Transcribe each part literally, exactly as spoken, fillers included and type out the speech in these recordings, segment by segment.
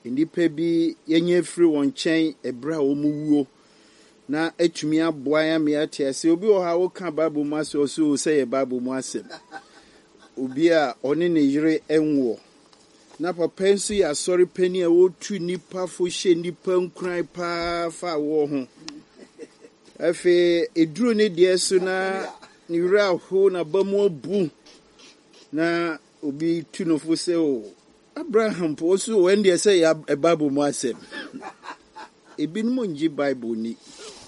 Nipa bi yenye free won chen ebra wo mu wuo na atumi aboa ya me atiase obi o ha wo ka Bible mu ase o so say Bible mu ase obi a one ne yire enwo na papa nso ya sorry pani a wo tu nipa fo hye nipa nkran pa fa wo ho afi eduru ne de so na ni wura ho na bamu abu na obi tu no fo se o Abraham po so when they say a Bible mu asem ebi no nji Bible ni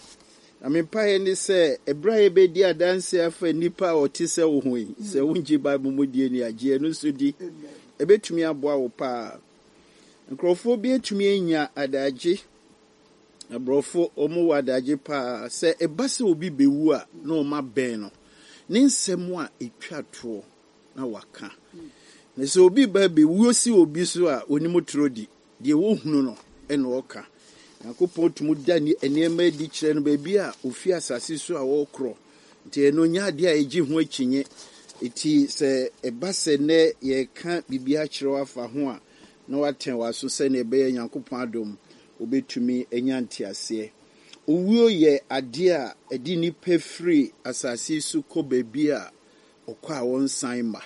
na me pa ye ni say Abraham be di adanse afa nipa o ti se wo hoyi se wo nji Bible mu die ni age no so di ebetumi aboa wo pa nkrofo bi etumi enya adaje abrofo omo wadaje pa se ebase obi bewu a na o ma ben no ne nsem a etwa to na waka na so obi ba bewu si obi so a onimu trodi de wo hunu no ene oka yakopon tumu da ni enema di kire no ba bi a ofi asase so a wo kro nti eno nya de a eji ho akinye eti se ebase ne ye ka bibia kire wafa ho a na waten waso se ne be yakopon adom obetumi enyanti ase owuo ye ade a edi ni pefri asase so ko ba bi a okwa won san ma.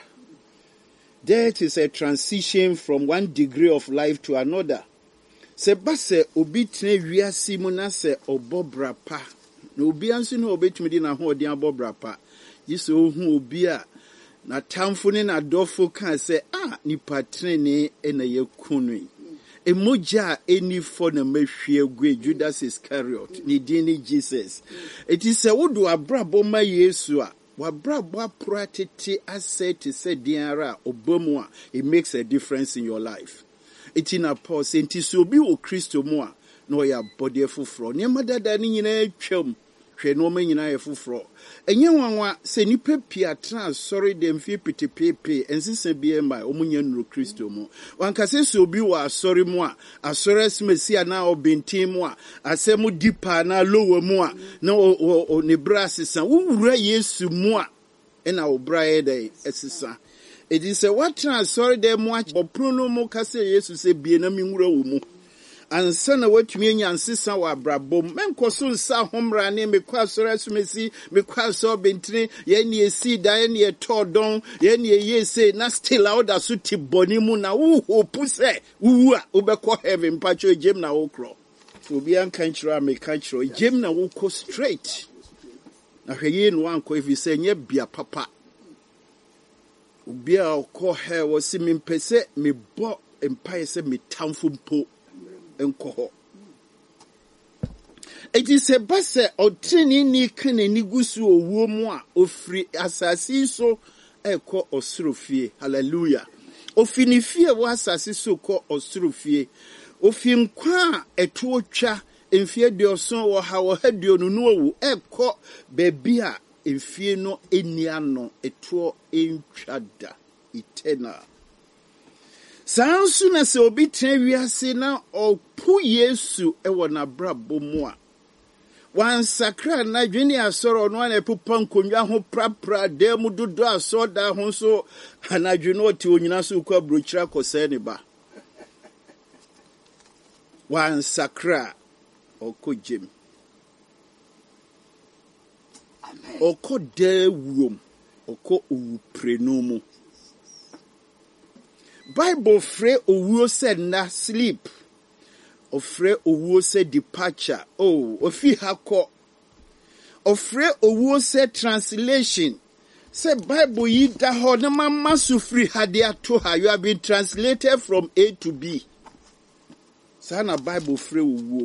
Death is a transition from one degree of life to another. Se base obi tene wiase mu na se obobra pa. Na obi anso na obetumi di na ho odi abobra pa. Yise ohu obi a na tamfo ne na dofo kan se ah nipa trene e na yakunu. Emoja eni for na mahwie gwe Judas Iscariot ni dini Jesus. It is a wodo abrabo ma Yesu a wabrabwa pratiti asset said diara obomwa it makes a difference in your life. It in a pause enti so bi o Kristo mu a no ya body fufro ne madada ni nyina atwam hwe no ma nyina ye fufro enye wanwa se nipa pia trans sorry dem fi pitipepe ensisa bi e mai omunya nuru Kristo mu wankase so bi wa sorry mu a asore smesi na obintin mu a asemu dipa na lowo mu a na o ne brasisa wura Yesu mu a ena obra ye dey esisa it is a what trans sorry dem mu a bopro no mu kase Yesu se bie na mi nwura wo mu ansa na watumi anya nsesa wa brabom menkoso nsa homra ne mekwa sora sumesi mekwa so bentine ye ne esi da ye ne todon ye ne yese na still out da so ti boni mu na wo hope se wu a obekọ heaven pacho jem na wo kro so bi an kan kiro me kan kiro jem na wo ko straight na hweye no anko if say nye bia papa obi a ko he wo si me mpese me bo empire se me tamfo mpo enko. It is a basse or training ni kene ni gusu owo mu a ofri asasi so eko osurofie. Hallelujah. Ofini fie wo asasi so ko osurofie. Ofim kwa eto twa emfie dioson wo ha wo hadio no no wu eko bebi a emfie no enia no eto entwada eternal. Sansu na se obi tren wiase na opu Yesu ewo na brabo mu a wan sakra na dwene asoro no na epupa nkonwa ho prapra de mu dodo asoda ho so anadwene oti onyina so kwa brochira kose ne ba wan sakra okojem oko de wuom oko owu prenomu Bible free owuo said na sleep. Ofre owuo said departure. Oh, ofi hako. Ofre owuo said translation. Say Bible yi da ho na mama sufri hadia to ha. You have been translated from A to B. Sana Bible free owuo.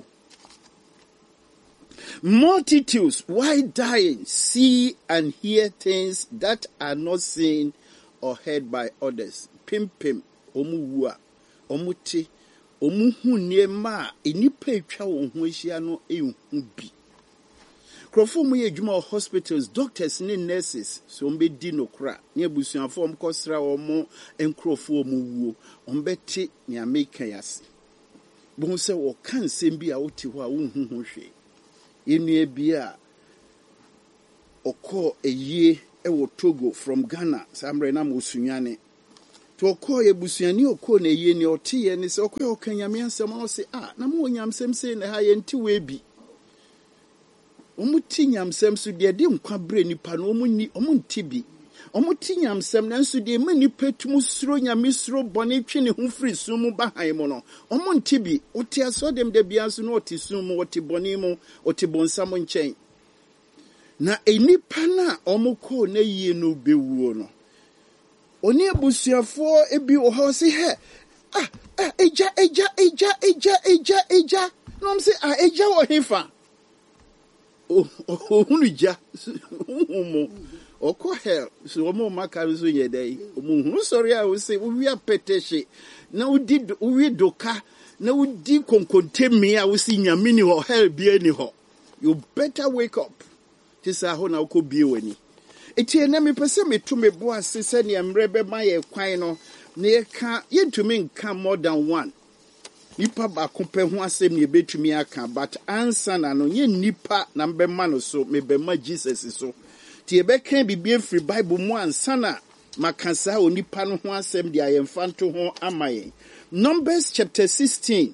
Multitudes, why dying, see and hear things that are not seen or heard by others. Pim pim. Omu wua, omu te, omu hu niema, enipa etwa wo ho ahia no ehu bi. Krofo mu ye dwuma hospitals, doctors ne nurses, so mbe di no kra, ne abusuafo om kosra omo enkrofo omu wuo, ombete ne ameka yase. Bo se wo kan nsem bi a woti ho a wo hu ho hwe. Enua bi a okọ eyie e wo Togo from Ghana, samre na mo sunyane. to call ye busuani okọ na ye ni ote ye ni se okọ okanyame ansem no se ah na mo nyamsem se na ha ye nti we bi omu ti nyamsem so de de nkwa bre nipa no omu ni omu nti bi omu ti nyamsem na nso de ma nipa tum suro nyame suro bone twe ne ho firi sumu bahan mu no omu nti bi ote aso dem de bia so no ote sumu ote bone mu ote bonsam nchen na enipa na omu ko na yie no bewuo no oni abusuafo ebi wo ho se he ah ah eja eja eja eja eja eja no m se ah eja wo hefa o o hunu ja umu oko hell so omo maka so ye dai omo hunu sorry a wo se wo wi apetehye na udi wi doka na udi konkontemi a wo si nyame ni ho hell bia ni ho you better wake up tisa ho na uko bie wani eti na me pese me to me bo ase se ne mrebe ma ye kwan no na ye ka ye ntumi nka more than one nipa ba kompe ho asem ne betumi aka but answer na no ye nipa na mbe ma no so me be ma Jesus so ti e be kan bibie free Bible mu answer na makansa o nipa no ho asem dia ye mfanto ho amaye Numbers chapter sixteen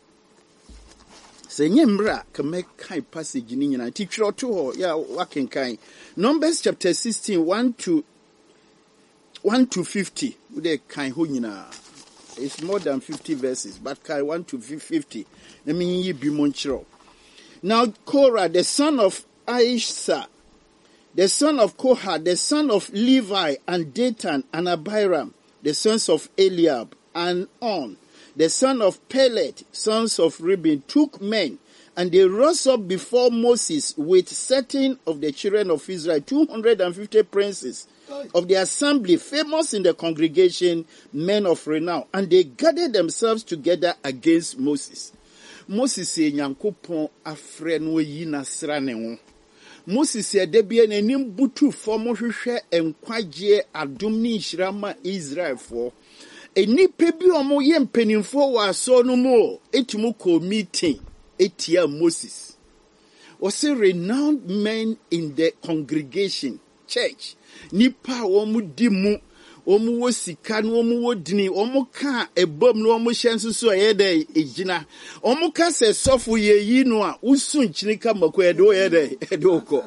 Senye mra kame kai passage ni nyina ti twiro to ho ya wakenkan Numbers chapter sixteen one to one to fifty we kan ho nyina it's more than fifty verses but kai one to fifty let me yi bi mo nchiro. Now Korah the son of Aisha the son of Kohath the son of Levi and Dathan and Abiram the sons of Eliab and On the son of Pelet, sons of Reuben, took men, and they rose up before Moses with certain of the children of Israel, two hundred fifty princes of the assembly, famous in the congregation, men of renown, and they gathered themselves together against Moses. Moses said, Nyankopon afre no yi nasra ne ho. Moses said, Debia n'anim butu fo mo hwehwe enkwagye adom ni nhyirama Israel for. Eni pebi omo ye mpanimfo wa so no mo etumu ko meeting etia Moses was a renowned men in the congregation church nipa omo di mu omo wo sika no omo wo dini omo ka ebom no omo hyenso so ye dey egina omo ka se sofo ye yi no a usu nchinika mako ye do ye dey e do ko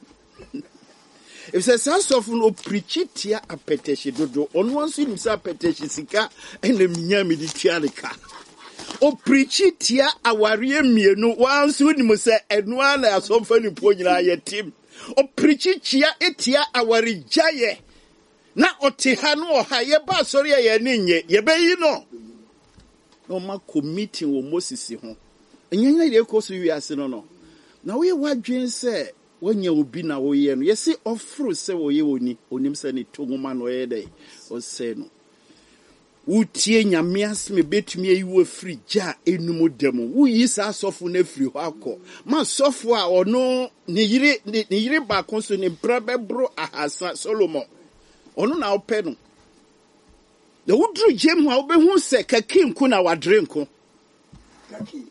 if says of no preachitia apeteshe dodo on one sin sa apeteshe sika ene minyami di tialika o preachitia aware mienu wansu ni mo se enu ala asomfa ni po nyina ye tim o preachitia etia aware jaye na oteha no oha ye ba sori ye ninye ye be yi no no ma committee wo Moses ho enyanya ile ko so wi ase no no na we wadwen se wanya obi na wo ye no yesi ofru se wo ye oni onim se ne tongoma no ye dai o se no utie nyame asme betumi ayi wo free ja enum dem wo yi sa sofo na free ho akọ ma sofo a ono ne yire ne yire ba konso ne brabebro ahasa Solomon ono na opɛ no na wudru jem ho a obehu se kakinku na wadrenko kaki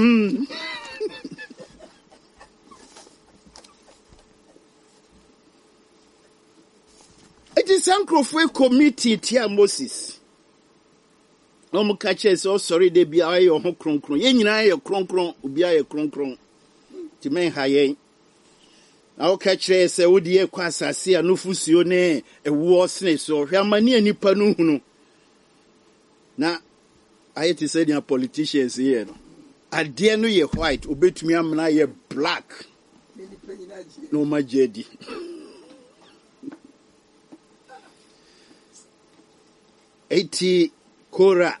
it is Sankrofwe committee tia Moses. No mo kache so sorry de bia aye ho kronkron. Ye nyina aye kronkron, obi aye kronkron. Ti men ha ye. Na o kache se wodi e kwa asase anofusuo ne ewo sne so hwe amani anipa no hunu. Na aye ti say the politicians here no. Ade no ye white, obetumi amna ye black. No ma jedi. Eti Korah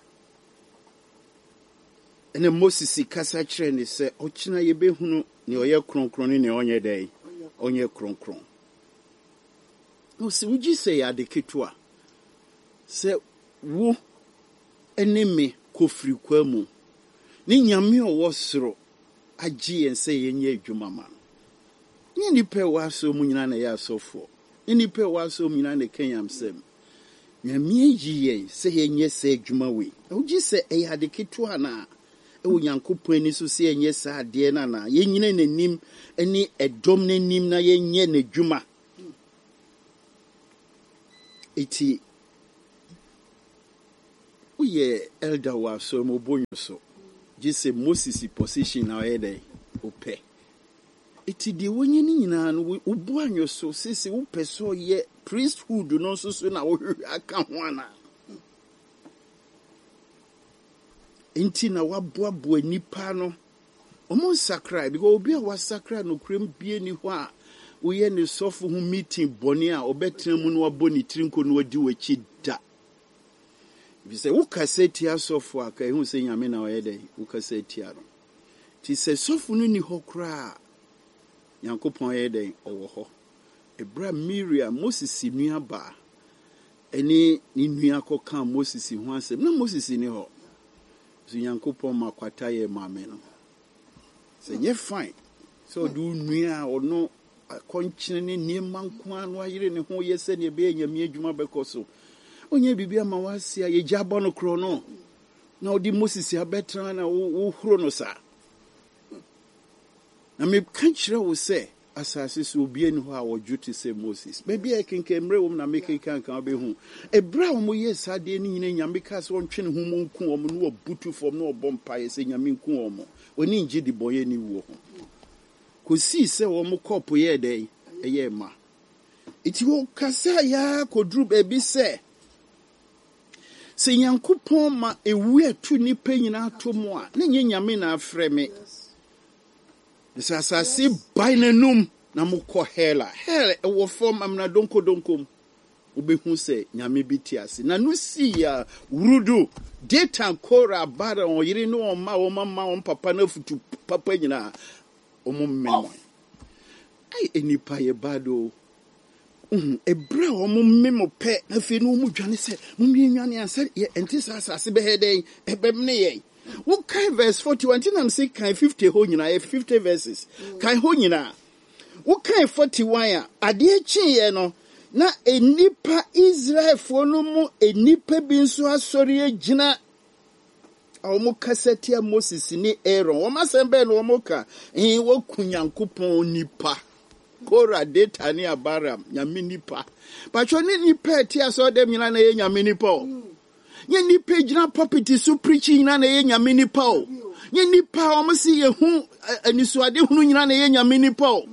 ene Moses kasa kire ne se ochina ye behunu ne oye kronkron ne onye dai onye kronkron no se uji se ya de ketua se wo eneme kofri kwamu ni nyame owo soro agi ense ye nya adwuma ma ni nipa wa so mu nyina na ya asofo ni nipa wa so mu nyina na kenyam sem nyame yiye se yenye se adwuma we uji se e ya de ketua na e wo Nyankopon ni so se yenye sa ade na na yenyine nanim eni edom nanim na yenye na adwuma eti Uye elder wa so mo bonyo so. Just Moses position na ede ope. Iti di wonye ni nyina no ubu anyo so sisi upe so ye priesthood no so so na wo aka ho ana. Inti na waboaboa nipa no. Omo sakra because obi a wasakra no krem bie ni ho a woye ne sofo ho meeting boni a obetra mu no waboni trinko no wadi wachi da. Bi se wo kaseti asofo aka ehu se nyame na oyede wo kaseti aro. Ti se sofo no ni ho kra Yankopon yede owo ho. Ebra Miriam Moses nua ba eni ni nua koka Moses ho asem na Moses ni ho. So Yankopon makwata ye mame no. Se ye fine. So do nua ono akonchine ne niema nko anu ayire ne ho yese ne be nyame adwuma bekoso. Onye bibia ma wasia ye jabo no kro no. Na odi Moses abetra na wo huro no sa. Na me kanchire wo se asase so obi eni ho a wodwute se Moses. Baby I can kemre wo na make kan kan be hu. Ebra wo yes ade ni nyina nyame ka se wontwe ne ho mu nku wo no wo butu fom no obompa ye se nyame nku wo mo. Oni ngi di boye ni wo ho. Ko si se wo mo kopo ye dey eye ma. Iti wo kasa ya kodru baby se se Yankopon ma ewu atu ni panyina atomo a na nyame na afre me. This asasi by nenum na mukọ hela. Hela ewo form amna donko donkom. Ubehu se nyame bitiasi. Na nusi ya urudu. Data kora bada on yiri no on ma on mama on papa na futu papa nyina omo mmemo. Ai enipa ye bado. Mhm ebra omo mmemo pe na fe no mu dwane se mo mienwane ansa ye entisa asase beheden ebem ne ye. What kind verse forty-one? I'm saying kind fifty ho nyina fifty verses. Kind ho nyina. What kind forty-one ya? Ade chi ye no na enipa Israel fo no mu enipa bi nso asori agina omo kaseti Moses ni Aaron. Wo masembe no omo ka eh wo kunyankopon nipa. Kora data ni Abraham nyame nipa. Pacho ni nipa ti aso dem nyina na ye nyame nipa. Nye nipa jina property so preaching na na ye nyame nipa o. Nye nipa o mo si ye hu anisuade hunu nyina na ye nyame nipa o.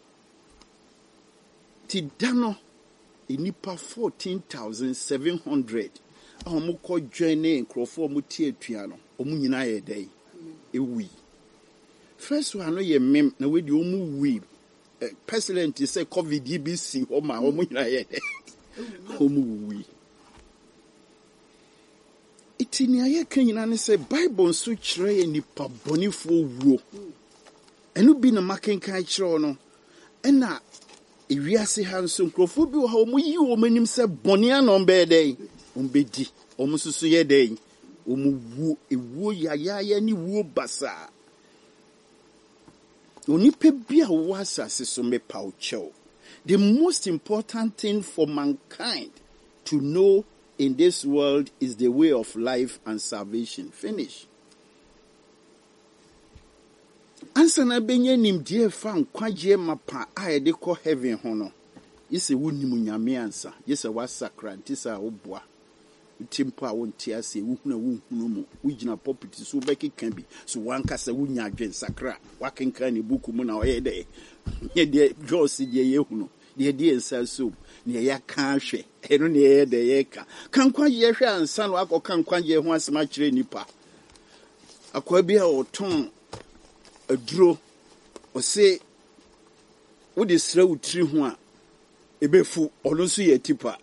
Ti dano e nipa fourteen thousand seven hundred. A mo ko joine nkrofo mo tie atua no. O mo nyina ye dai. E wi. First one no ye mem na we di o mu wi. President say COVID B C o ma o mo nyina ye dai. O mu wi. Itini aye kenyina ne se Bible nso kire nipa bonifo wuo. Enu bi na makenkan kire no. Ena ewiase ha nso nkrofo bi wo ha omo yi wo manim se boni anon be dey. Ombedi. Omo susu ye dey. Omo wuo ewuo yaya ya ni wuo basa. Onipa bi a wo asase so me paucho. The most important thing for mankind to know in this world is the way of life and salvation. Finish. Ansa na benye nimdie fa nkwaje mapa a ye de kɔ heaven ho no. Yese wonimu nyame ansa. Yese wasakra ntisa oboa. Timpo a wonti ase wuhuna wuhunu mu. Wugina property so beki kan bi. So wankasa wunya adwen sakra. Wakenka ne buku mu na oye de. Ye de Josi de ye hunu. De de ensa so. Ne ya kan hwe eno ne ye de ye ka kan kwaje hwe ansa no akọ kwaje ho asema kire nipa akwa bi a oton aduro o se wo de sra utri ho a ebefu ono so ye tipa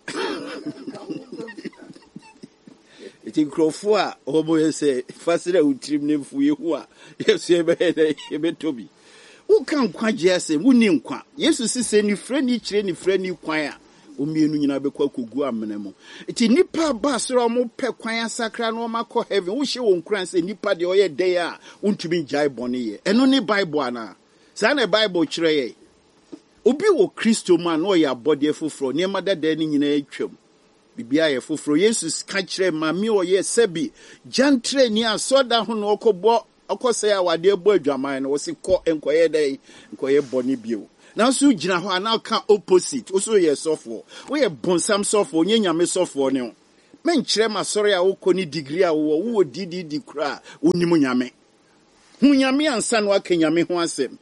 eti krofo a obo ye se fasira utri ne fu ye ho a yesu ebe de ebe tobi wo kan kwaje ase wo ni nkwa yesu sise ni frɛ ni kire ni frɛ ni kwan a omienu nyina bekwa kogu amene mo eti nipa ba soro mo pe kwan asakra no makɔ heaven wo hye wo nkran se nipa de oyɛ dey a untumi jai bɔne ye eno ni bible ana sa na bible kyerɛ ye obi wo Kristo man no oyɛ abɔde foforo ne madada ni nyina atwam bibia ye foforo Jesus ka kyerɛ ma me oyɛ sebi jantre ni asoda ho no okɔbɔ okɔsɛ a wade bɔ adwaman no wo se kɔ enkoyɛ dey enkoyɛ bɔne bio. Now so jina ho ana ka opposite. Also ye sofo. We ye bonsam sofo, nye nyame sofo ne. menkyerɛ ma sɔre a wokɔ ni degree a wo wo D D D kura unimu nyame hu nyame ansa no aka nyame ho asɛm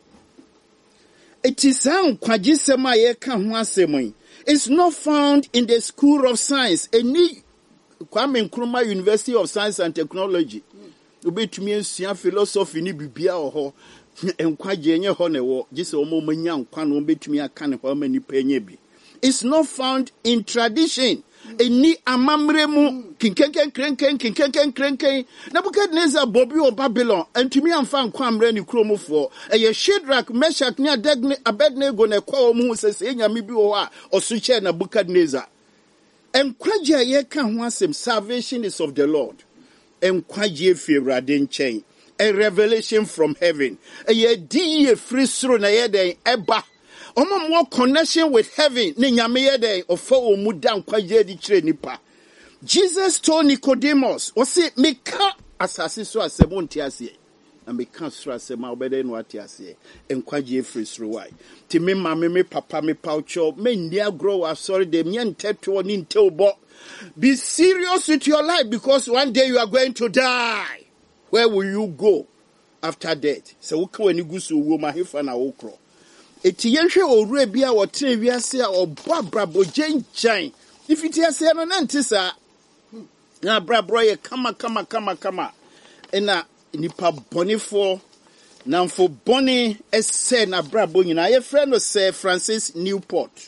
eti saa nkwagyesɛm a yɛka ho asɛm yi is not found in the School of Science any Kwame Nkrumah University of Science and Technology obetumi asua philosophy ni bibia oho enkwagye enye ho ne wo gise omo manya nkwa no obetumi aka ne ho amani pa enye bi. It's not found in tradition. Eni amamremu kinkenken krenken kinkenken krenken Nebuchadnezzar bobi o Babylon entumi amfa nkwa amre ni kromofo eye Shadrach Meshach ni Abednego ne kwa omu sese nyame bi wo a osuche Nebuchadnezzar enkwagye ye ka ho asem salvation is of the Lord enkwagye fi Awurade nkyɛn a revelation from heaven eye di ye free soro na ye den eba Oma more connection with heaven ni nyame ye den ofo omu da nkwagye di kire nipa. Jesus told Nicodemus o say meka asase so asem onti ase na meka so asem a obede no ati ase enkwagye free soro why ti me ma me me papa me paucho me ndia grow asori dem nye nteto ni nteubo. Be serious with your life because one day you are going to die. Where will you go after death? So uka weni gusu uwo mahifa na okro. Eti yenhwe owura bia wo tene wiase a obo abrabo gyenkyan ifiti ase no na ntisa na abrabro ye kama kama kama kama ena nipa bonifo na mfo boni ese na abrabo nyina ye frɛ no Sir Francis Newport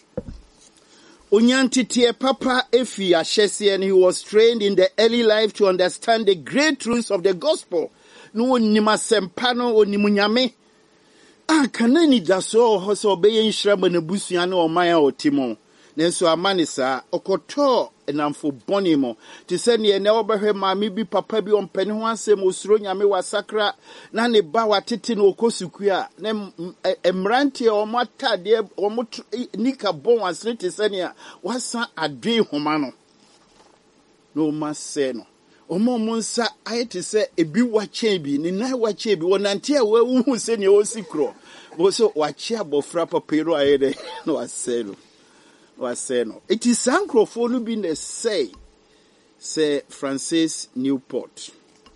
Onyantitie papa efi ahyese and he was trained in the early life to understand the great truths of the gospel no onima sempa no onimu nyame Ah, kanani daso hoso beye nhyirama na busua na oman a otimo. Nenso amane saa okoto enamfo boni mo. Ti se ne ne obehwe maame bi papa bi ompani ho asem osuro nyame wasakra na ne ba watete na okosuku a na emrante omotade omot nika bon asre ti se ne a wasa adwe homa no. No mase no. Omo monsa ayete se ebi wache bi ni nai wache bi wonante a wahu se ne osikro bo so wache abofra papero ayede no aselo waseno it is sankrofo no bi ne say say Francis Newport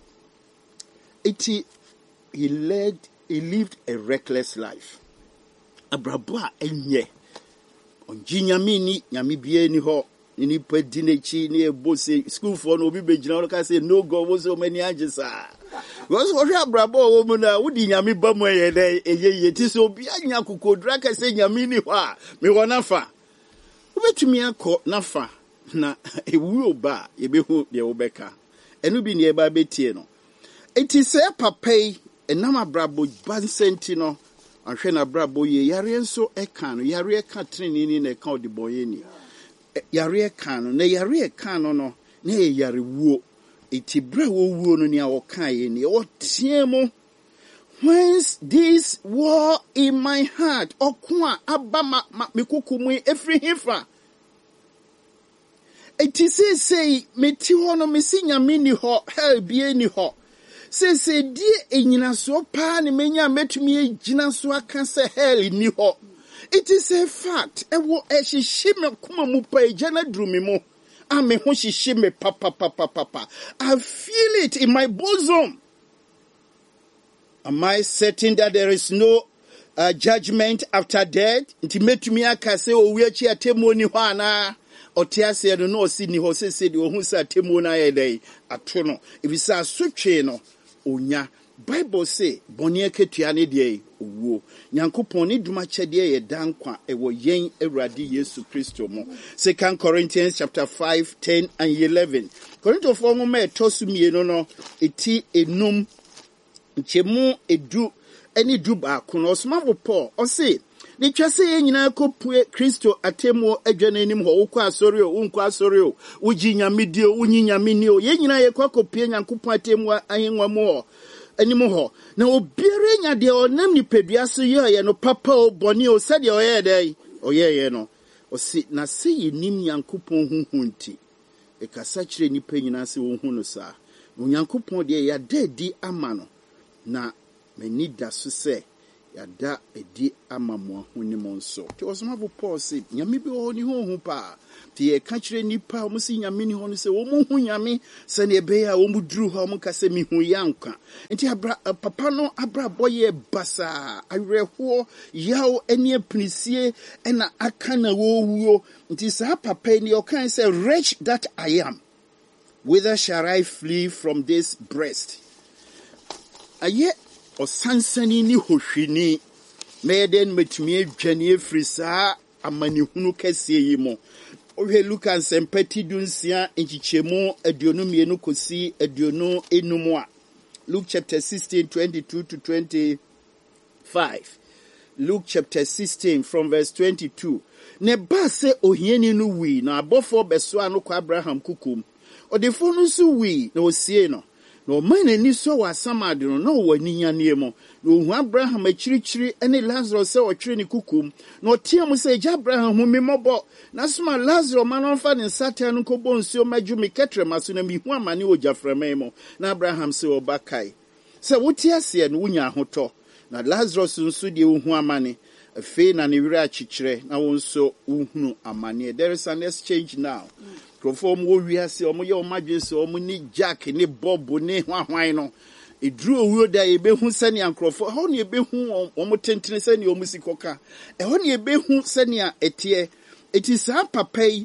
it he led he lived a reckless life abrabo a enye onji nyame ni nyame bia ni ho ni pedi nechi ni ebose school for no bi begina no ka say no god was so many anges ah because what abrabo wo mu na wudi nyame ba mu ye dey eyeye ti so bi anya kokodra ka say nyame ni ho a me wona fa obetumi akọ na fa na ewu oba ye behu de wo beka enu bi ne e ba betie no enti say papai enam abrabo bansenti no ahwe na abrabo ye yare enso eka no yare eka treni ni na eka odiboye ni yare kanu na yare kanu no na yare wuo iti bra wo wuo no ni awoka ye ni o tiemu whence this war in my heart okwa abama mekukumu efri hifa iti se sei meti ho no mesi nyame ni ho hell bie ni ho se se die enyina so pa ne menya metumi egina so aka se hell ni ho. It is a fact. Ewo eshishime kuma mupa ejana drumimo. Ame ho shishime papa papa papa. I feel it in my bosom. Am I certain that there is no uh, judgment after death? Nti metumi aka se owi achi atemu ni ho ana. Otiase no no si ni ho se se de ohun sa atemu na ye dai ato no. Ibisa asotwe no onya. Bible say boni eketua ne de owo nyankopon ne duma kyede ye dankwa ewo yen Awurade Yesu Kristo mo. Second Corinthians chapter five, ten and eleven. Korinto fo mo ma etosu mienu no eti enum nchemu edu eni du ba kono osma bo Paul o say ni twase ye nyina kopue Kristo atemu adwane nim ho wokọ asori o wonko asori o wuji nyame di o wunyi nyame ni o ye nyina ye kwakopie nyankopon atemu ahenwa mo animo ho na obiere nya de onam ni pedua so ye ye no papa o boni o sade o ye dey o ye ye no o si na se ye nim nyankopon huhunti e kasa kire ni pa nyina se wo hu no sa nyankopon de ya dadi ama no na mani da so se yada edi ama mo ahonim nso. Te osomafo Paul say nyame bi ho ni ho hu pa. Te ye ka kire nipa o si nyame ni ho no say wo mo hu nyame se ne be ya wo mu duru ho mo ka se mi hu yanka. Enti abra papa no abra boye basa awerɛho yaw eni apinisie ena aka na wo wuo. Enti sa papa ni o kan say wretch that I am. Whither shall I flee from this breast? Aye osansani ni hohwini meden metumi adwane afiri saa amanihunu kɛse yi mo. Ohwe Luka nsempati dunsia enchichemu aduonu mienu kosi aduonu enum a. Luke chapter sixteen twenty-two to twenty-five. Luke chapter sixteen from verse twenty-two. Ne ba se ohiani no wi na abofo beso ano kwa Abraham kukum. Odefo no so wi na osie no. No man ani so wa samade no no wani yane mo. No hu Abraham achirichiri ene Lazarus se otwere ne kukum. No tiam se ja Abraham hu me mobo. Na soma Lazarus man on fa ne satan no kobo nsuo maju me ketre maso na mi hu amane ojaframa mo. Na Abraham se obakai. Se woti ase no wunya ahoto. Na Lazarus nso de hu amane. Afi na ne wira achichire na wonso uhunu amane. There is an exchange now. Krofom wo wiase omo ye omadwense omo ni Jack ni Bob ni hwahwan no edru owuo da ebehu sane ankrofo ho ne ebehu omo tentene sane omo sikoka e ho ne ebehu sane etie eti sa papai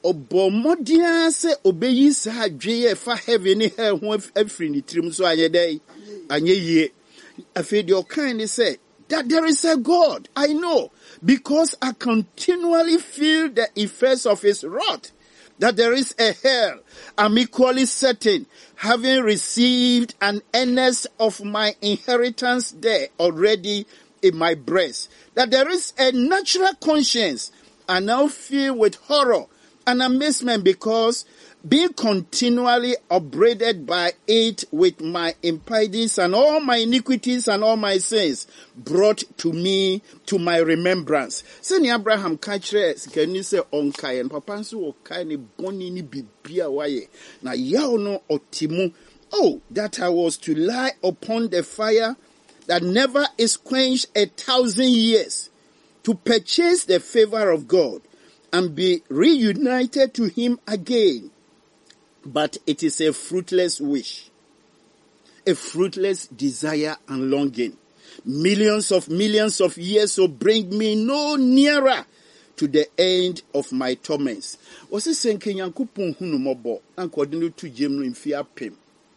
obomodia se obeyi sa adweye fa heaven ni hell ho afri ni trim so anye dai anye yie afi de okan ni say that there is a God. I know because I continually feel the effects of his wrath. That there is a hell. I'm equally certain, having received an earnest of my inheritance there already in my breast, that there is a natural conscience I now feel with horror and amazement because being continually upbraided by it with my impieties and all my iniquities and all my sins brought to me to my remembrance. Sani Abraham kachre sikani se onkai and papa nso okai ni boni ni bibia waye na yaw no otimu. Oh, that I was to lie upon the fire that never is quenched a thousand years to purchase the favor of God and be reunited to him again. But it is a fruitless wish, a fruitless desire and longing. Millions of millions of years will bring me no nearer to the end of my torments. Wasi senke Nyankopon hunu mobo ankode no tu gem no mfi apem.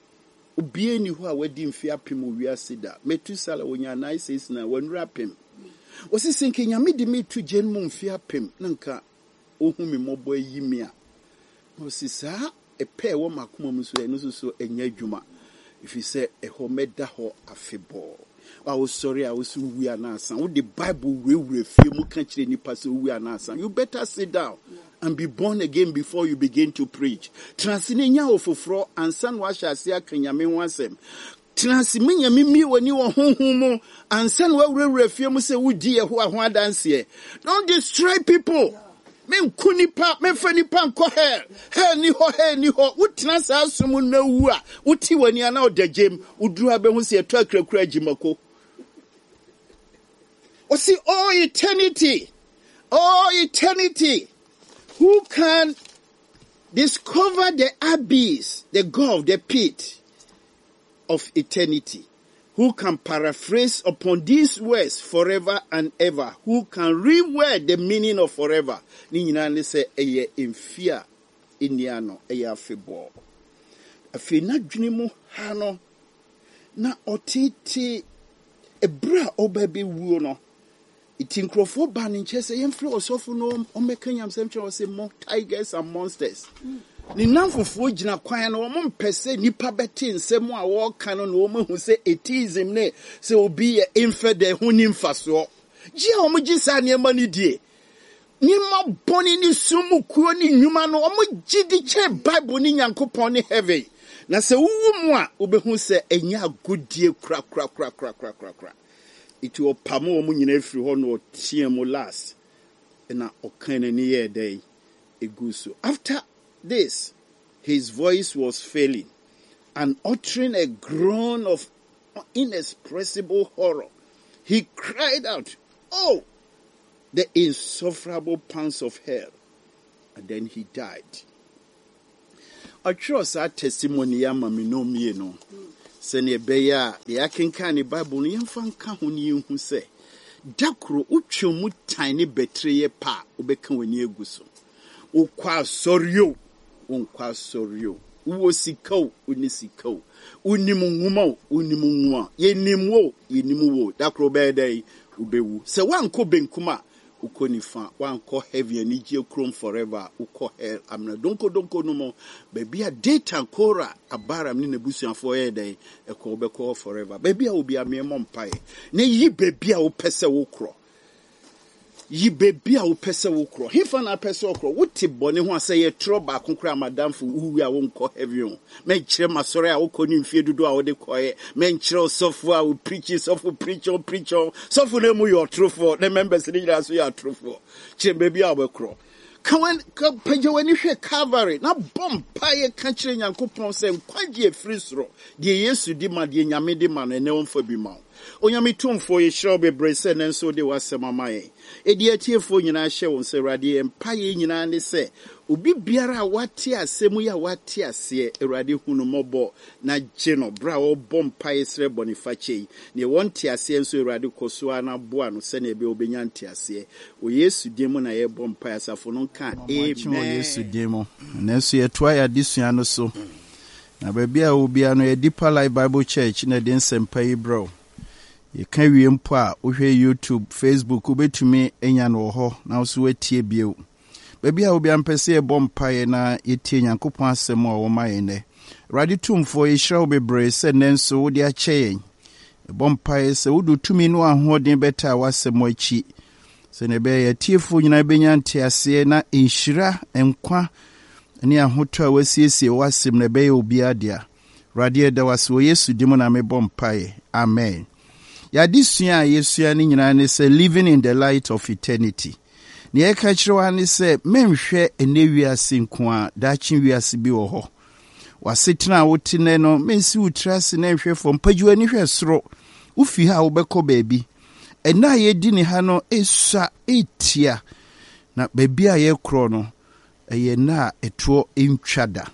Obie ni ho a wadi mfi apem owiase da. Metusala wonya nine says na wanura apem. Wasi senke Nyame de me tu gem mu mfi apem nanka ohu me mobo ayimia. Wasi sa a pair wo makuma muso eno so enya dwuma if you say a homeda ho afebo I was sorry I was we are now san the Bible we we feel mu kan kire nipa so we are now san you better sit down and be born again before you begin to preach transinenya ofofro ansan wa hyase akanyame ho asem transimenya mimi woni wo honhom mu ansan wa wurewure fie mu se wudi ye ho aho adanse don't destroy people. Men kunipa men fanipa nko hell hell ni ho hell ni ho wutina sa asum na wu a wuti wani ana odagem uduru abehu se eto akrakura agimako o see all eternity all eternity who can discover the abyss the gulf the pit of eternity. Who can paraphrase upon these words forever and ever? Who can reword the meaning of forever? Ni nyina ne se eye emfia eniano eye afebo. Afi na dwene mu ha no na otiti ebra obabe wuo no. Iti nkrofo ba ne nche se yemfre osofo no omekanyam semche o se mo tigers and monsters. Mm. Ni namfofo gina kwan na wo mpese nipa beti nsem a wo kan no wo mahu se atheism ne se obi ye infidel hu ni mfaso ji a wo gi sa ne ma ni die ni ma boni ni sumu kuo ni nwuma no wo gi di che Bible ni Nyankopon ni heaven na se wu mu a wo behu se enya agodie kra kra kra kra kra kra kra iti o pamo wo nyina afiri ho no tie mo last na okan ni ye dey eguso after this, his voice was failing and uttering a groan of inexpressible horror. he cried out, "Oh, the insufferable pangs of hell." And then he died. I trust that testimony yama me no me no. Sene beya the akenka ni Bible ni yemfa nka ho ni hu se. Dakro utwe mu tiny betreye pa obeka wani eguso. Ukwa soryo, unkwa soryo. Uwo sikao, uni sikao. Unimu nguma, unimu nguma. Ye nimwo, ye nimuwo. Dakro bede ubewu. Se wanko benkuma. Uko nifa, wanko heavy and ije chrome forever. Uko hell. Amna donko donko no mo. Baby a data kora abara mni nebusi anfo ede. Eko obeko forever. Baby a ubi a miye mompaye. Ne yi baby a upese ukro. Yi baby a upese ukro. Hifa na pese ukro. Uti boni huwa se ye troba kunkura madamfu uwi a wonko heavy on. Menchire masore a uko ni mfie dudu a ode koye. Menchire sofu a u preachi, sofu preacho, preacho. Sofu ne mu yo trufo. Ne members ni jira su ya trufo. Chire baby a ukro. Kawan ka peje wani hwe Calvary na bompa ye ka kire Nyankopon se nkwaje free soro de Yesu di ma de Nyame di ma no ene wonfa bi ma onyame tumfo ye hye obebre se nenso de wasema maye edi atiefo nyina hye won se Awurade empa ye nyina ne se obi biara wate asemu ya wate ase Awurade hunu mobo na gye no bra wo bompa ye sre bonifache ne wonte ase enso Awurade koso ana boa no se na ebe obenya nte ase o Yesu dimo na ye bompa asafo no ka amen Yesu dimo na so ye toa ya disua no so na baabi a obi ano ye Deeper Life Bible Church na den sempa yi bro ye kan wie mpo a ohwe YouTube Facebook obetumi enya no ho na so watie bio baabi a obi ampese e bompae na yetie Nyankopon asem a wo maye ne Awurade tumfo ye hira obebre se nenso wo de akyɛ e bompae se wudu tumi no ahoden beta wasem achi se ne be ye tiefo nyina benya ntiase na enhira enkwa ne ahoto a wasiesie wasem ne be obi adia Awurade da waso Yesu dimo na me bompae amen. Yadisua Yesua ni nyina ne se living in the light of eternity. Ni e ka kirewa ne se menhwe ene wiase nko a dachi wiase bi wo ho. Wasetena wotine no mensi utrase na nhwe fo mpagiwa ni hwe soro. Ufi ha wobekọ baabi. Ena ye di ni ha no esua etia. Na baabi a ye kro no eye na eto entwada.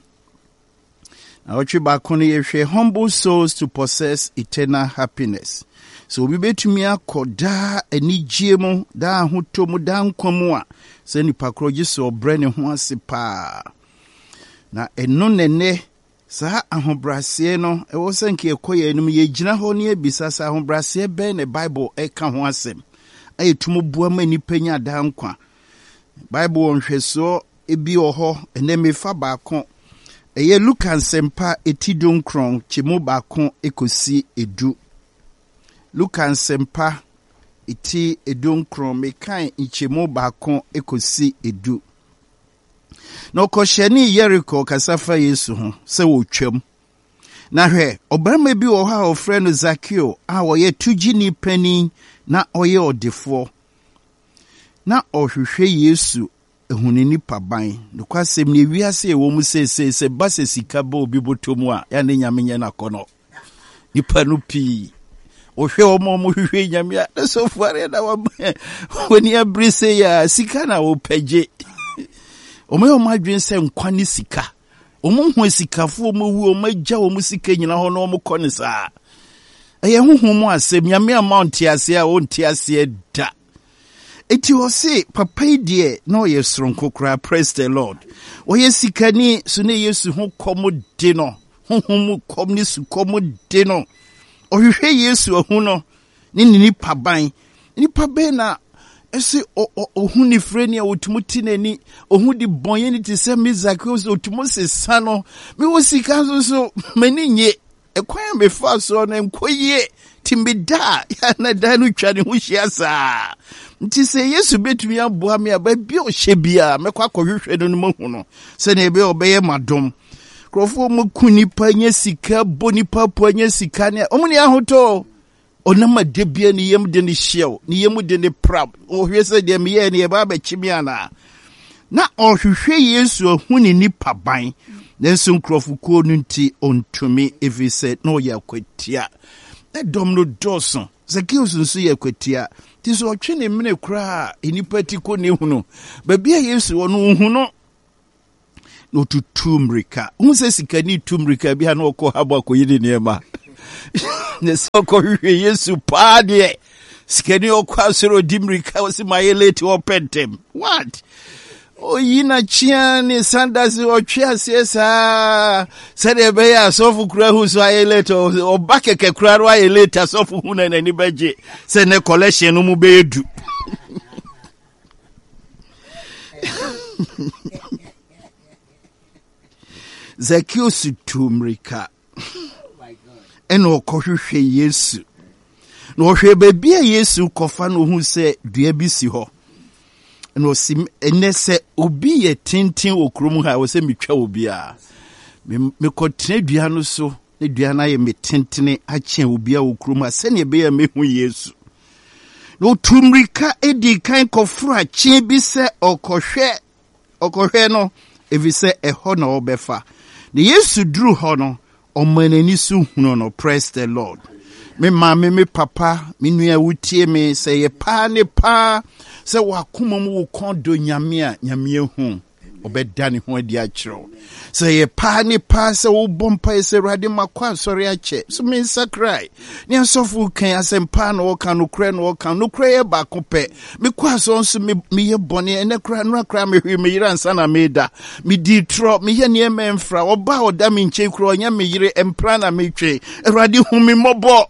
Na otwe ba kono ye hwe humble souls to possess eternal happiness. So we betumi akoda anigye mu da hoto mu da nkwamu a se nipa kroje so obre ne ho ase pa na eno nene sa ahobrase no e wo sanke ekoye enum ye gina ho ne ebisa sa ahobrase be ne Bible e ka ho asem ayetumo bua ma nipa nya da nkwa Bible onhweso ebi oho ene mefa ba ko eye Luka nsempa etidon kron chemu ba ko ekosi edu Luka nsempa iti edon kron mekan ichemu bakon ekosi edu. Na okosheni Jericho kasafa Yesu ho se wotwam. Na hwe obarama bi wo ha ofre no Zakeo a wo ye tugini pani na oye odefo. Na ohwehwe Yesu ehunini paban. No kwasem ne wiase e wo mu sese se base sika ba obi botomu a ya ne nyamenye na kono. Nipa no pi ohwe omo mo hwehwe nyamia na so fuare na woni abrise ya sika na opagye omo omo adwen se nkwa ni sika omo hu sikafo omo wu omo agya omo sika nyina ho na omo kone saa eye huhu mo asem nyamia amount ase a onti ase da eti wo se papa die na oye sronko kra praise the Lord oye sika ni so na Yesu ho komo de no huhu mu kom ni su komo de no ohwehwe Yesu ohu no ni ni paban ni pabe na ese ohu ni freni a otumuti nani ohu di bonye ni ti se mizakwe so otumose sano mi wo sika so so mani nye ekwan me fa so na nkoye timbida ya na danu twani hu hia nti se Yesu betumi aboa me aba bi o hye bia mekwa kohwehwe no no hu no se na ebe obeye madom krofo mu kunipa nya sika bonipa po nya sika ne omuni ahoto onama debia ni yem de ni hyew ni yem de ni prab ohwese de me ye ne ba ba kimi ana na ohwehwe Yesu ohuni ni paban nenso krofo ko nti ontumi evise no ya kwatia e dom no doso Zacchaeus nso ye kwatia ti so otwe ne mene kura enipa ti ko ne hunu ba bia Yesu wono hunu no tutumrika unse sikani tumrika bia na okọ habo akoyiri niema ne soko hwe Yesu pa de sikani okọ asoro dimrika wasi mayeleti opentem what oyina chia ni sandas otwe asiesa sede be ya sofu kura hu so ayeleti obakeke kura ro ayeleti asofu hu na nani baje se ne collection no mu be edu Zacchaeus tumrika eno kohwehwe Yesu no hwe bebia Yesu kofa no hu se dua bi si ho no sim enese obi ye tintin okrom ha wo se metwa obi a me kotene dua no so ne dua na ye metintene ache obi a okrom a se ne be ya mehu Yesu no tumrika edi kan kofra chi bi se okohwe okohwe no evi se eho na obefa the Yesu drew hono omanani su hunu no. Praise the Lord. Me mama me papa me nua wutie me se ye pa ne pa se wakoma mu wo kondo nyame a nyame hu obeda ne ho adi a kiro se ye pa ne pa se wo bompa se rade makwa sori a che so me sakrai ne asofu kan asempa na wo kan no kra no wo kan no kra ye ba ko pe me kwa so nso me me ye bone ene kra no kra me hwe me yira nsa na me da me di tro me ye ne me mfra oba oda me nche kro onya me yire empra na me twe rade hu me mobo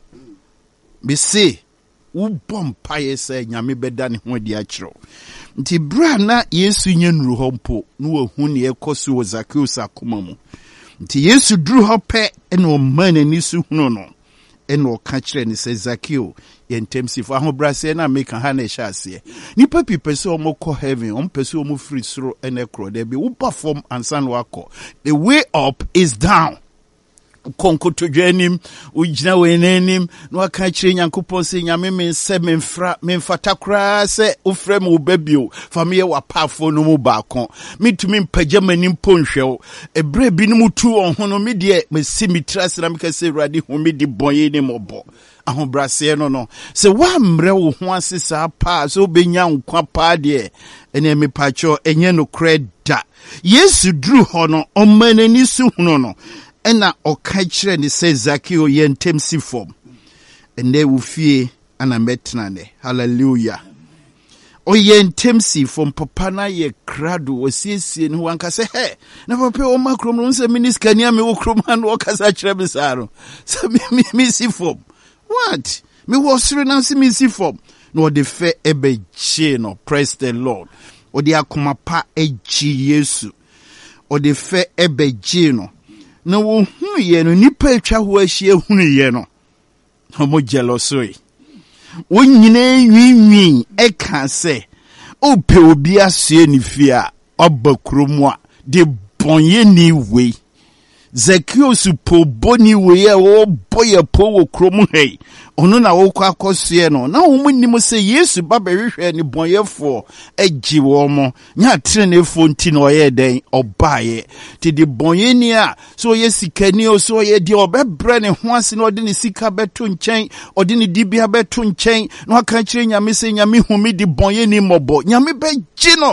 me se wo bompa ye se nyame beda ne ho adi a kiro nti bra na Yesu nye nuru ho mpo no wahu ne ekoso wo Zacchaeus akoma mu nti Yesu duru ho pe ene o manani su hunu no ene o ka kire ne se Zacchaeus ye ntemsifo ahobrase na make ha na ehya ase nipa pipe se o mo ko heaven o mpese o mo free soro ene kro de be wo perform ansan wako the way up is down konko to dwanim ujina wenenim no aka kire Nyankopon se nyame me se me mfra me mfata kra se ofrem obabio famie wapafo no mu baako mitumi mpagya manim ponhwew ebre bi no mutu onhono me de me simitrase na me ka se Awurade hu me di bonye ni mobo ahobrase no no se wa mre wo ho asesa pa so benya nkwa pa de ene me pacho enye no kreda Yesu dru ho no omanani su hunu no ena oka kire ni se Zacchaeus ye ntemsi form ene wufie ana metna ne hallelujah o ye ntemsi form papa na ye krado osiesie ne wanka se he na papa o makrom no se miniska ni ame wo krom an wo kasa kire bisaro se mi mi si form what me wo sure na se mi si form no de fe ebe chi no. Praise the Lord. O de akoma pa eji Yesu o de fe ebe ji no na wo hu ye no nipa atwa ho ahie hunu ye no homo jealousy wo nyina nwinwi e ka se o pe obi asie ni fia obakrom a de bonye ni we Zacchaeus po boni we e wo boye po wo krom hei ono na wo kwa akosue no na wo munnim se Yesu ba behwehwe ni bonyefo agi wo mo nya trenefo nti na oye den obaye ti di bonyeni a so ye sikani o so ye di obebre ne ho ase na odi ne sika beto nchen odi ne dibia beto nchen na aka kire nyame se nyame hu mi di bonyeni mobo nyame beji no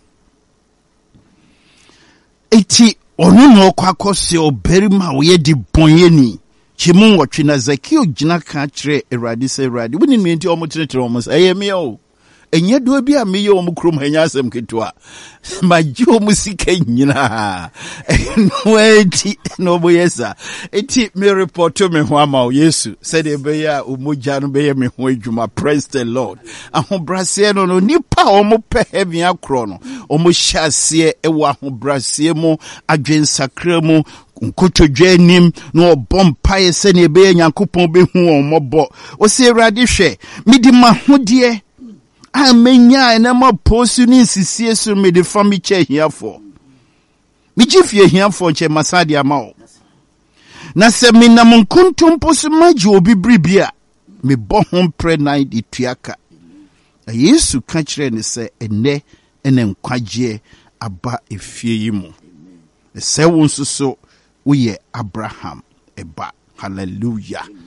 eti ono no kwa akosue oberima wo ye di bonyeni chimu watwe na Zacchaeus gina ka kire Awurade se Awurade woni no enti omotenetere omo se ayemi o enye do bi a meye omo krom hanya asem ketwa maji omo sika nyina no enti no boyesa enti me report me ho ama Yesu said e be ya omogya no be ye me ho adwuma. Praise the Lord. Ahobrase no no nipa omo pe heaven akro no omo hyase e wo ahobrase mu adwensakra mu nkotodwa nim no obompa ye se ne be Nyankopon be hu omobo o se Awurade hwe midi mahode amenya ena ma posu ni sisie so me de fami che hiafo mi gifie hiafo che masade amao na se me na monkontom posu maji obi bribia me bo ho pre night ituaka Yesu ka kire ne se ene ene nkwaje aba efie yi mu se won so so we Abraham eba. Hallelujah.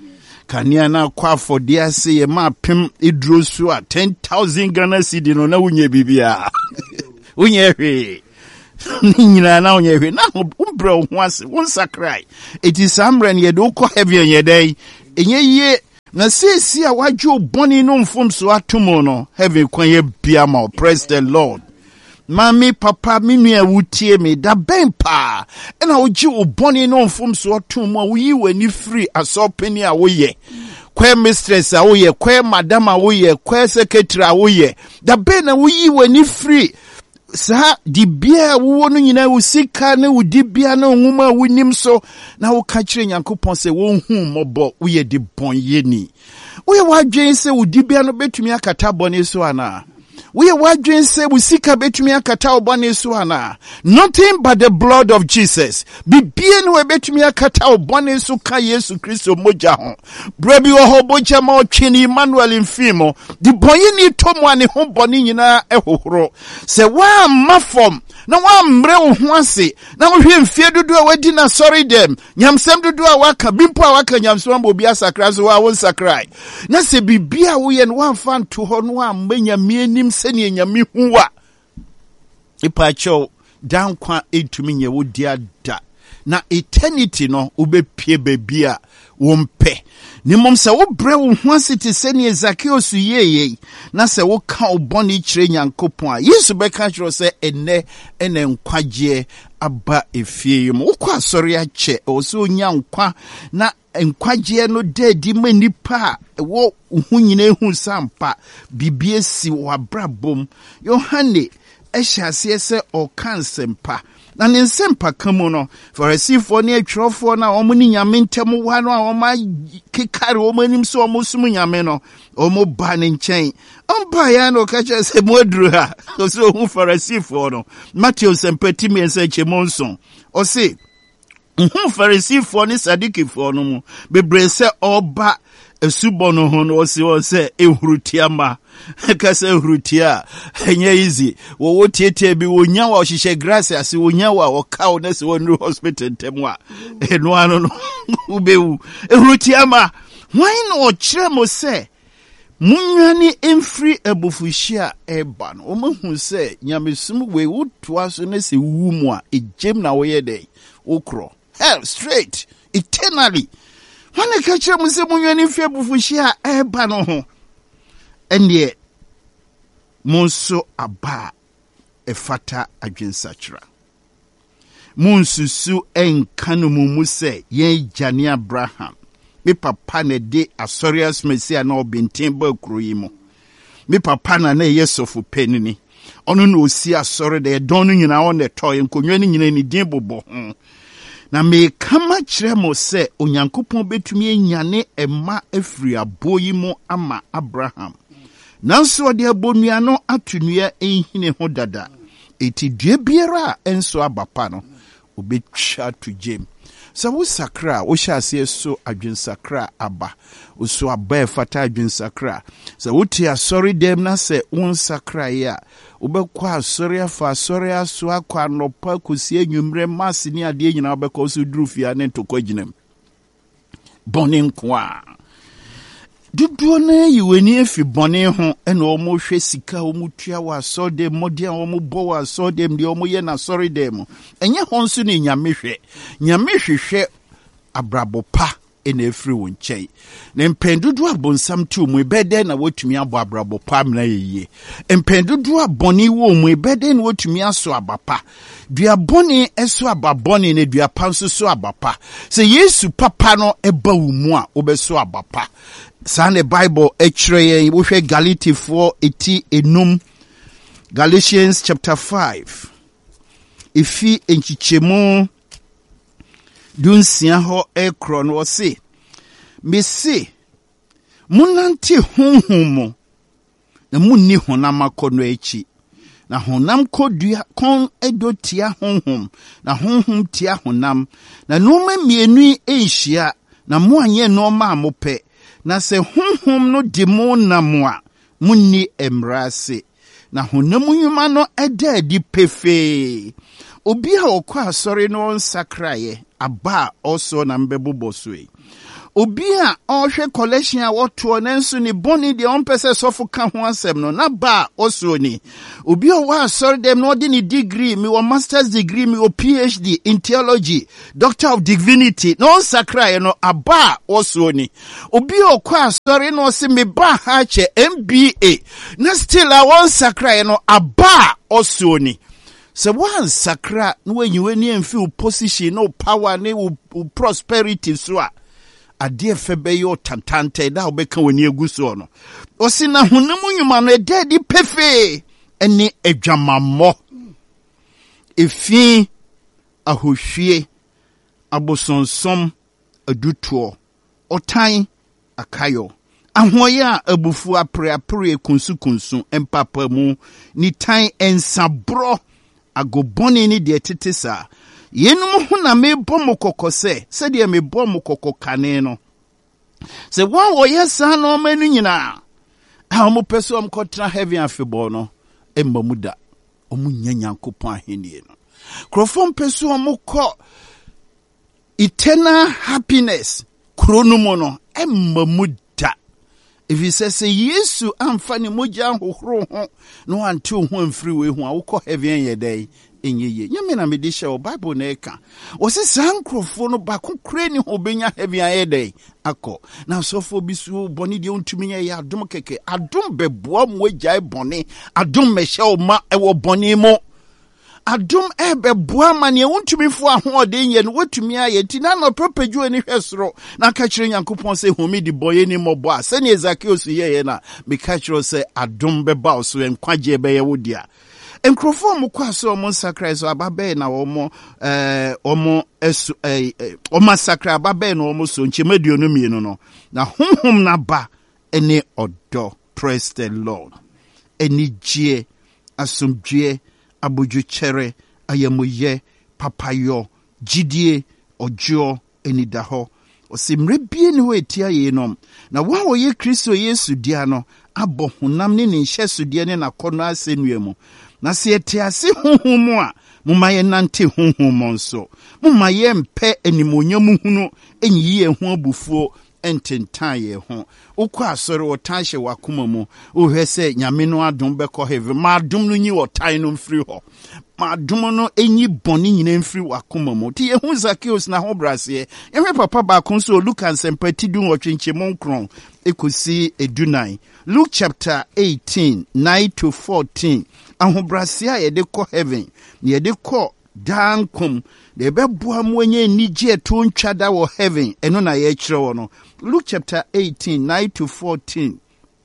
Kania na kwa for dear say ma pim idro so a ten thousand Ghana cedi no na wunye bibia. Wunye hwe. Nyina na wunye hwe na umbra ho ase won sakrai. It is amran ye do ko heavy ye day. Enye ye na sesi a wadwo boni no mfom so atomo no heaven kwan ye bia ma. Praise the Lord. Mami papa minu ya wutie me da ben pa ena oji oboni no mfom so atomo a wuyi wani free asopeni a woye kwe mistress a woye kwe madam a woye kwe secretary a woye da ben na wuyi wani free sa di bia wo no nyina usika ne udi bia na nwuma wunim so na wo ka kire Nyankopon se wo hu mobo woye di bon yeni woye wadwen se udi bia no betumi akata boni so ana we wadwen se usika betumi akata obone so ana nothing but the blood of Jesus bibie no betumi akata obone so ka Yesu Kristo moja ho brabi wo hoboja ma otwini Emmanuel mfimo di boye ni tomo ane ho bone nyina ehohoro se wa mafom na wa mre wo ho ase na wo hwe mfie dodo a wadi na sorry dem nyamsem dodo a waka bimpo a waka nyamsem obi asakra so wa won sakrai na se bibia wo ye no wa fan to ho no amanya mienim seni enyame huwa ipacho dan kwa etumi nye wo dia da na eternity no ubepie bebia wo mpe ni mom se wo bre wo ho asete seni Zacchaeus yeye na se wo ka oboni kire Nyankopon a Yesu be ka kire se ene ene nkwaje aba efie yom wo kwa sori ache o so nya nkwa na nkwaje no dedi manipa wo hu nyina hu sampa bibie si wa brabom Yohane ehyiase se o kansempa na ne nsempa kamo no Farisifo ne atwrofo na omo ni nyame ntem wa no a omo kekare omo anim so omo sum nyame no omo ba ne nchen ompa ya no ka che se modru ha so hu Farisifo no Matthew sempati me nse chemonson o se hu Farisifo ne Sadikifo no mu bebre se oba esubono ho no se o se ehurutiama ka se ehurutia enye easy wo wo tietie bi wo nya wa ohihye grace ase wo nya wa wo kawo na se wo no hospital temwa eno ano no ubewu ehurutiama why no kire mo se munwani emfri ebufuhia eba no o mahu se nyamesum we wo toa so na se wu mu a ejem na wo ye dey okro hell straight eternally when I catch them, say, when you fear bufushia, eba no ho. And yet, monso aba e fata adwensachra. Monsusu en kanumu muse ye jani Abraham. Me papa ne de asorias mesia na obintimba kruimo. Me papa na ne yesofu penini. Ono no si asori de donu nyina on the toy nkonwa ni nyina ni din bobo ho. Na me kama kire mo se Onyankopon betumi enyane ema afiri aboyi mo ama Abraham. Nanso ode abonua no atunua ehine ho dada. Eti due biara enso abapa no obetwa to jem. Sa wo sakra wo hyase so adwensakra aba. Wo so aba fata adwensakra. Sa wo ti asori dem na se won sakra ya. Ubekwa asori afa asori aso akwa nopa kosi enwumre masi ni ade nyina obekwa so durufia ne ntokwa ginem. Boni nkwa. Duduo na yiweni efi boni ho ena omo hwe sika omo tua wa so dem modia omo bo wa so dem de omo ye na sorry dem enye ho nso ne nyame hwe nyame hwehwe abrabo pa ena efri won chei na mpendudu abonsam tu mu bede na wotumi abo abrabo pa mna yeye mpendudu aboni wo mu bede na wotumi aso abapa dua boni eso ababoni na dua panso so abapa se Yesu papa no eba wo mu a obeso abapa Sane Bible echreye wo hwe Galatians eti enum Galatians chapter five ifi enchichemu dunsia ho ekro no se mesi munanti honhom na munni honam akono echi na honam kodua kon edotia honhom na honhom tia honam na noma mienu enhia na mo anye no ma amope na se honhom no di mo na mo a munni emrase na honam nyuma no eda di pefe obi a okwa asori no nsakraye aba also na mbebobo soe Obia ohwe collection a woto nenso ni boni de on pese sofo ka ho asem no na ba oso ni. Obi o wa sorry dem no de ni degree, me wo master's degree, me wo PhD in theology, doctor of divinity. No sakra no aba oso ni. Obi o kwa sorry no se me ba ha che M B A. Na still a won sakra no aba oso ni. So one sakra no when you any feel position no power ne prosperity so a ade febe yo tantante da obeka wani eguso no osi na honam nyuma no ede di pefe ene adwamammo efi ahohwie abosonsom adutuo otan akayo ahoye a abufu apre apre kunsu kunsu empapa mu ni tan ensabro agoboni ni de tetesa yenum ho na mebɔ mo kokose se de mebɔ mo kokokane no se wan wo yesa no manu nyina a mo pese om kotra heaven afebɔ no emma muda omu nyanyankopɔn ahenie no krofom pese om ko eternal happiness kronomo no emma muda if you say say Yesu amfa ne mogya hohoro ho no ante ho amfiri we ho a wo kɔ heaven ye dai enyeye nyame na mede hye o Bible na eka o se sankrofo no ba ko kure ni ho benya heaven ye dai akɔ na sofo bi su boni de ontumi ye adom keke adom beboa mo agyae boni adom mehye o ma ewo boni mo adom ebe boa ma ne ontumi fo ahode nye no wotumi aye ti na no propagyo ani hwesoro na ka kire Nyankopɔn se homi di boye ni mobo a se ne Zacchaeus ye ye na me ka kire se adom beba o so enkwaje be ye wodia enkrofo mo kwaso mo sakra so ababe na omo eh omo esu eh omo sakra ababe na omo so nchemaduo no mienu no na honhom na ba ene odo. Praise the Lord. Eni gie asomdue aboju chere ayamoye papayo jidie ojo enidaho osimre bie ne ho etia ye nom na wa wo ye Kristo Yesu dia no abo honam ne ne hyesu dia ne nakono asenua mu na se etiase honhom a mumaye nante honhom nso mumaye mpe animonyam hunu enyiye ho abufuo ententan ye ho ukwa asore wotanhye wakoma mu ohwese nyame no adom beko heaven ma adom no nyi wotan no mfiri ho ma adom no enyi boni nyina mfiri wakoma mu ti ye hu Zacchaeus na ho brase ehwe papa ba kon so Luke ansempati dun wotwenche monkron ekosi edunan Luke chapter eighteen nine to fourteen ahobrase a ye de ko heaven ye de ko dankom de beboa mu enye nige to ntwada wo heaven eno na ye kire wo no Luke chapter eighteen nine to fourteen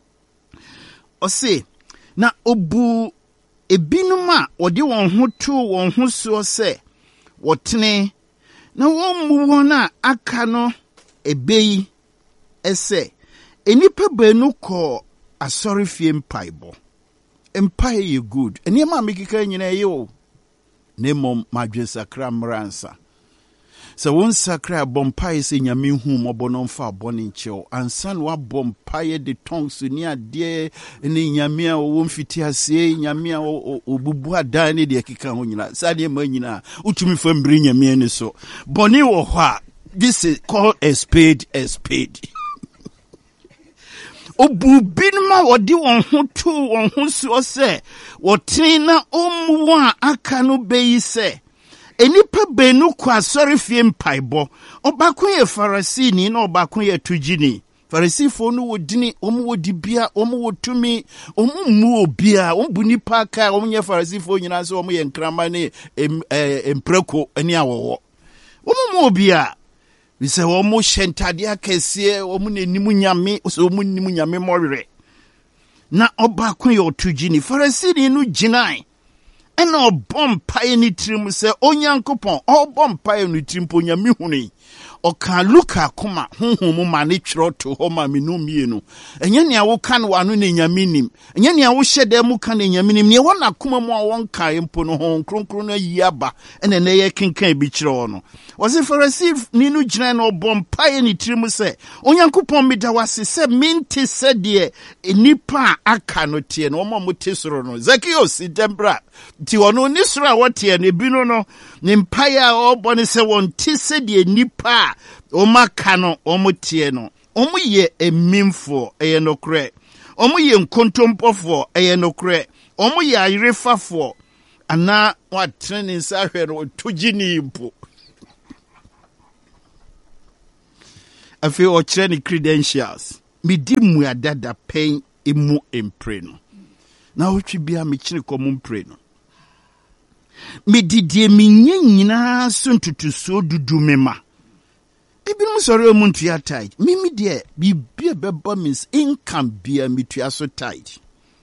ose na obu ebinum a wode won ho to won ho so se wotene na won mu won a aka no ebeyi ese enipa banu ko asori fie mpaibo empire ye good eni ma mekika nyina ye o nemom madwe sakra mransa so won sakra bompai se nyame hu mobono mfa boni ncheo ansan wa bompai de tongues ni ade ni nyame a wo mfiti ase nyame a obubu adan de kika ho nyina sade ma nyina utumi fa mbiri nyame ni so boni wo ho a this is called a spade a spade obu binma wodi won ho tu won ho so se wotina omu a aka no beyi se enipa benu kwa sorry fie mpaibo obakun ye Farisini na obakun ye tujini Farisifo no wodini omu wodi bia omu wotumi omu mu obia omu nipa ka omu ye Farisifo nyina so omu ye nkrama ne empreko ani awowo omu mu obia we say omu shentade akese omu nenimu nyame so omu nenimu nyame morere na obakun ye otujini Farisini no ginai ena obompa ni trim se onyankopon obompa ni trim po nyame huni oka luka koma honhom ma ne twero to ho ma menu mienu enye ne awo kan wanu ne nyame nim enye ne awo hyede mu kan ne nyame nim ne wona koma mu a won kan mpo no ho kronkron na yiaba ena ne ye kenkan bi kyero no wose Pharisee ni no gyina na obompa ni trim se onyankopon mi da wase se minti se de enipa aka no tie no mo motesoro no Zacchaeus dembra ti wono ni soro a wotie ne bi no no ne mpaya obone se won ti se de enipa a oma kano omo tie no omo ye emimfo eye nokre omo ye nkontompofo eye nokre omo ye ayirefafo ana what training sa hwere tugini mpo afi o training credentials mi di mu adada pen emu empre no na otwi bia me kire komo mpre no me didie me nyina so ntutuso dudu mema ebi no sori o muntu ya tight mimi de bibia beba means income bia mitua so tight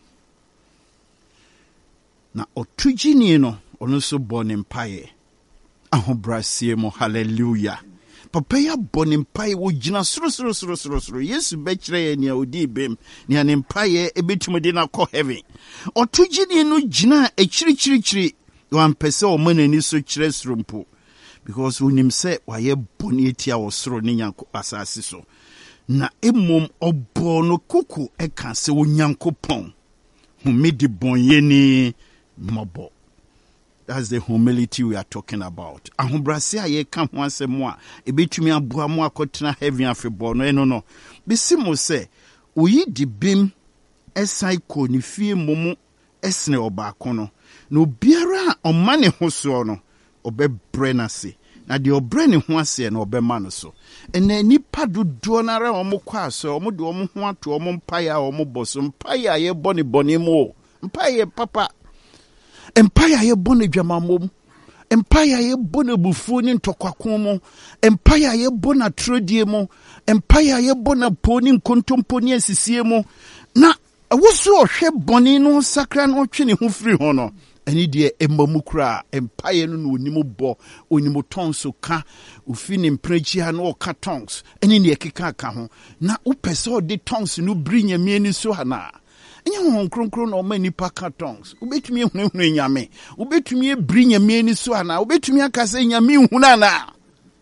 na otugini no ono so born empire ahobrasie mo hallelujah papa ya born empire wo gina soro soro soro soro soro yesu be kire ye nia odi bem nia ne empire ebetumde na ko heaven otugini no gina ekiri kiri kiri wan pese o manani so kire srompo because unim say waye boni etia wo soro ne nyanko asase so na emom obo no kuku e kan se wo nyankopon humidi bonye ni mobo. That's the humility we are talking about. Ahobrase aye kan ho asemo a ebetumi aboa mo akotena heaven afebo no eno no bisimo se oyi di bim esai ko ni fie momu esne obaako no no biara omane ho so no obebre na se na de obre ne ho ase na obema no so ena nipa dodo na ra omo kwa so omo de omo ho ato omo mpaya omo boso mpaya ye boni boni mo mpaya papa empire ye boni dwamamom empire ye boni bufu ni ntokwakom mo empire ye bona trodie mo empire ye bona poni nkontompo ni asisie mo na woso ohwe boni no sakra no twene ho firi ho no eni de emamukra empire no no onimo bo onimo tonso ka ofini mprechi ha no ka tongs eni ne ekeka aka ho na upese o de tongs no brinya mieni so hana enye ho kronkron no ma nipa ka tongs ubetumi ehunehunu nyame ubetumi ebrinya mieni so hana ubetumi akase nyame huna na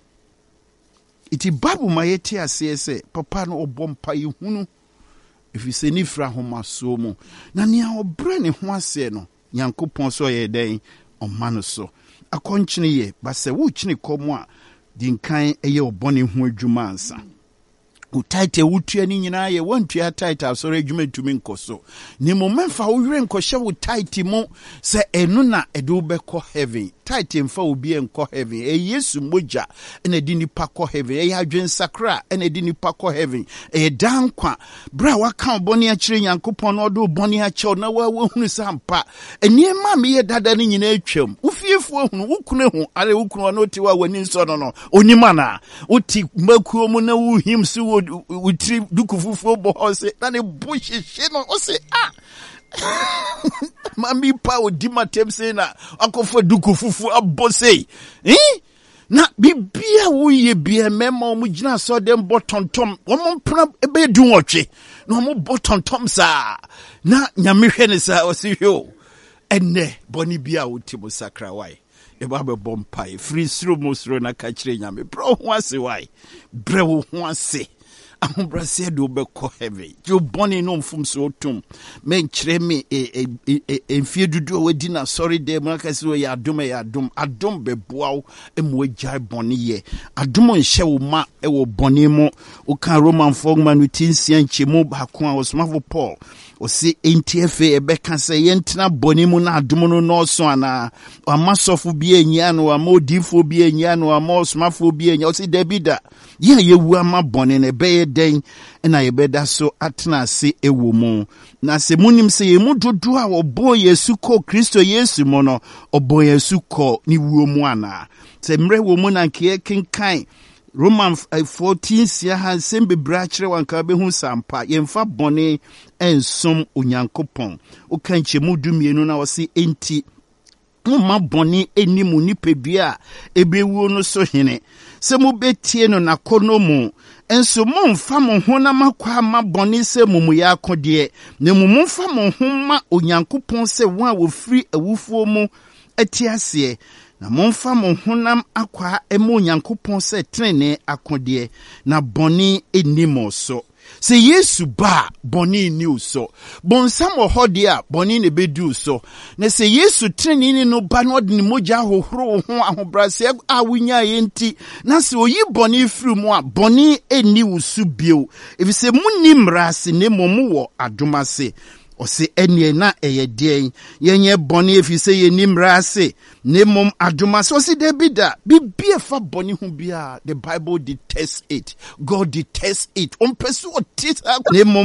iti babu mayeti asese papa no obompa yehunu efise ni fra homa so mu na ne a obre ne ho ase no Yankopon so ye den omano so akonchine ye ba se wo chine komo a dinkan eye obone ho adwuma ansa utaite wutua ni nyina ye wantua tight asore adwuma tumi nkoso ni mo memfa wo were nkɔhye wo tight mo se enu na edu bɛkɔ heaven tight mfa obi enkɔ heaven e Yesu moja ena di nipa kɔ heaven e adwen sakra ena di nipa kɔ heaven e dankwa bra waka obone akire Nyankopɔn no do obone akyew na wa hunu sampa eniema me ye dada ni nyina atwam ufiefu hunu wukune hu ale wukunu no ti wa wani nso no no onima na uti makuo mu na wu him so utri dukufufu bo hose na ne bushihye no ose ah mami pa odima temse na akofo dukufufu abose eh na bibia wo ye bia mema o mugina so dem botontom wo mpra ebe du nwotwe na o mo botontom sa na nyamehwe ne sa osihwe enne boni bia wo timo sakra wai e ba be bompai free sro mosro na ka kire nyame bro ho ase wai bre wo ho ase ahobrase do be ko heavy you boni no mfum so tum men kire me e e enfie dudu o di na sorry dem aka se o ya adom ya adom adom be boaw e mo jai boni ye adom nhye wo ma e wo boni mo o kan Roman fogman nutinsia nchemu ba ko a osmafo Paul o si N T F A e be kan se yentina boni mo na adom no no so ana o amasofo bi enya no amodifo bi enya no amosmafo bi enya o si debida ye yewu ama boni ne be den na yebeda so atena se ewo mu na se munim se yemu dodo a obo Yesu ko Kristo Yesu mo no obo Yesu ko ni wuo mu ana se mre wo mu na nke kenkan Roman fourteen sia han sembe brachre wanka be hu sampa yemfa bone ensom onyankopon o kanche mu dumienu na wose enti ma bone enimu nipedua ebewuo no so hene se mu betie no nakono mu enso mo mfa mo ho na makwa ma bone se mumu ya akode ne mumu mfa mo ho ma onyankopon se won a wo firi awufuo mu atiase na momfa mo honam akwa emo Nyankopon se trene akode na boni enimo so Se Yesu ba boni ni uso. Bonsam ohode a boni ne bedu so. Na se Yesu treni ni no ba no de ni mogya hohoro ho ahobrase a wunya yenti. Na se oyi boni firi mu a boni eni usu bio. If se munni mrase ne momu wo adomase. O se enye na eye den yenye boni if se ye nimrase ne mom adoma so se de bida bibie fa boni hu bia. The Bible detests it. God detests it. On pesu o tita ne mom